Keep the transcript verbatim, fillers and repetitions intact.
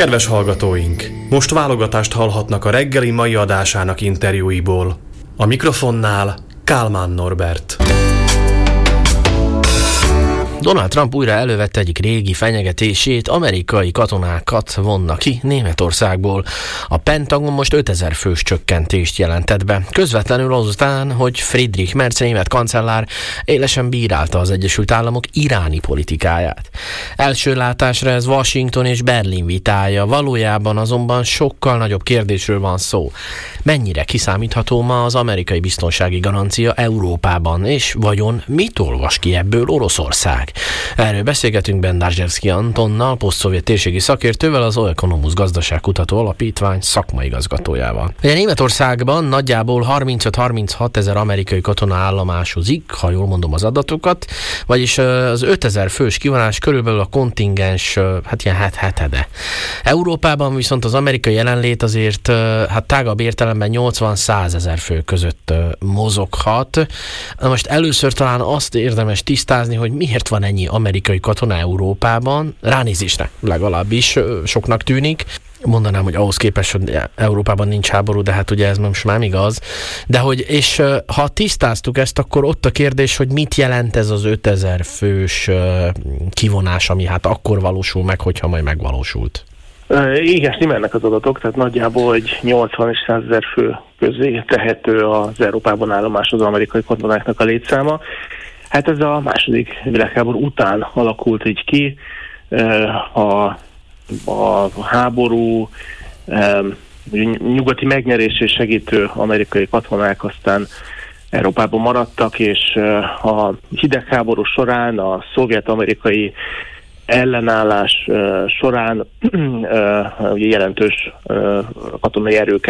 Kedves hallgatóink! Most válogatást hallhatnak a reggeli mai adásának interjúiból. A mikrofonnál Kálmán Norbert. Donald Trump újra elővette egyik régi fenyegetését, amerikai katonákat vonnak ki Németországból. A Pentagon most ötezer fős csökkentést jelentett be. Közvetlenül azután, hogy Friedrich Merz német kancellár élesen bírálta az Egyesült Államok iráni politikáját. Első látásra ez Washington és Berlin vitája, valójában azonban sokkal nagyobb kérdésről van szó. Mennyire kiszámítható ma az amerikai biztonsági garancia Európában, és vajon mit olvas ki ebből Oroszország? Erről beszélgetünk Bendarzsevszky Antonnal, posztszovjet térségi szakértővel, az O-Economus Gazdaságkutató Alapítvány szakmai igazgatójával. Ugye Németországban nagyjából harmincöt-harminchat ezer amerikai katona állomásozik, ha jól mondom az adatokat, vagyis az ötezer fős kivonás körülbelül a kontingens hát ilyen het-hetede. Európában viszont az amerikai jelenlét azért hát tágabb értelemben nyolcvan-száz ezer fő között mozoghat. Most először talán azt érdemes tisztázni, hogy miért van ennyi amerikai katona Európában, ránézésre legalábbis soknak tűnik. Mondanám, hogy ahhoz képest, hogy Európában nincs háború, de hát ugye ez most már igaz. De hogy, és ha tisztáztuk ezt, akkor ott a kérdés, hogy mit jelent ez az ötezer fős kivonás, ami hát akkor valósul meg, hogyha majd megvalósult. Igen, nimelnek az adatok, tehát nagyjából egy nyolcvan és száz ezer fő közé tehető az Európában állomásozó amerikai katonáknak a létszáma. Hát ez a második világháború után alakult így ki. A, a háború, nyugati megnyerésé segítő amerikai katonák aztán Európában maradtak, és a hidegháború során a szovjet-amerikai ellenállás során ugye jelentős katonai erők